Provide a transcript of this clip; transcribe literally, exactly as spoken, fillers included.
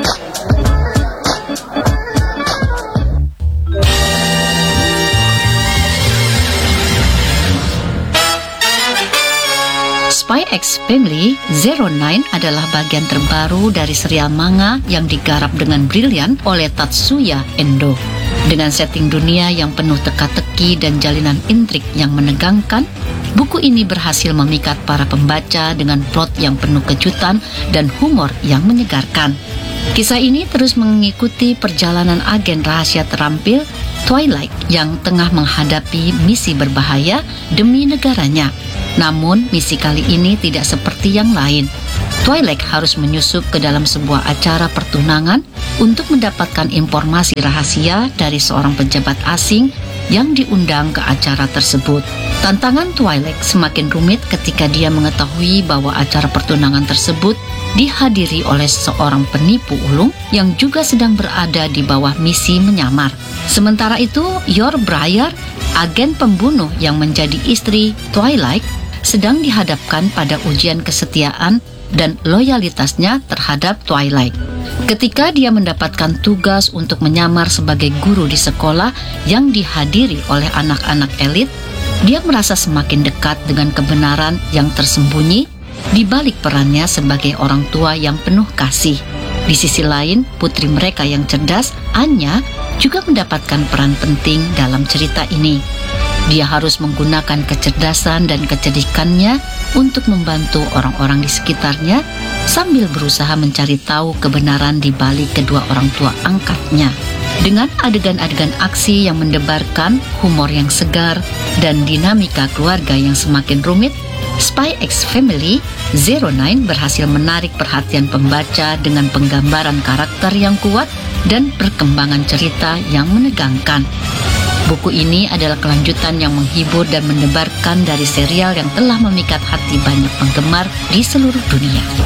Spy X Family Zero Nine adalah bagian terbaru dari serial manga yang digarap dengan brilian oleh Tatsuya Endo. Dengan setting dunia yang penuh teka-teki dan jalinan intrik yang menegangkan, buku ini berhasil memikat para pembaca dengan plot yang penuh kejutan dan humor yang menyegarkan. Kisah ini terus mengikuti perjalanan agen rahasia terampil Twilight yang tengah menghadapi misi berbahaya demi negaranya. Namun, misi kali ini tidak seperti yang lain. Twilight harus menyusup ke dalam sebuah acara pertunangan untuk mendapatkan informasi rahasia dari seorang pejabat asing yang diundang ke acara tersebut. Tantangan Twilight semakin rumit ketika dia mengetahui bahwa acara pertunangan tersebut dihadiri oleh seorang penipu ulung yang juga sedang berada di bawah misi menyamar. Sementara itu, Yor Briar, agen pembunuh yang menjadi istri Twilight, sedang dihadapkan pada ujian kesetiaan dan loyalitasnya terhadap Twilight. Ketika dia mendapatkan tugas untuk menyamar sebagai guru di sekolah yang dihadiri oleh anak-anak elit, dia merasa semakin dekat dengan kebenaran yang tersembunyi di balik perannya sebagai orang tua yang penuh kasih. Di sisi lain, putri mereka yang cerdas, Anya, juga mendapatkan peran penting dalam cerita ini. Dia harus menggunakan kecerdasan dan kecerdikannya untuk membantu orang-orang di sekitarnya sambil berusaha mencari tahu kebenaran di balik kedua orang tua angkatnya. Dengan adegan-adegan aksi yang mendebarkan, humor yang segar, dan dinamika keluarga yang semakin rumit, Spy X Family Zero Nine berhasil menarik perhatian pembaca dengan penggambaran karakter yang kuat dan perkembangan cerita yang menegangkan. Buku ini adalah kelanjutan yang menghibur dan mendebarkan dari serial yang telah memikat hati banyak penggemar di seluruh dunia.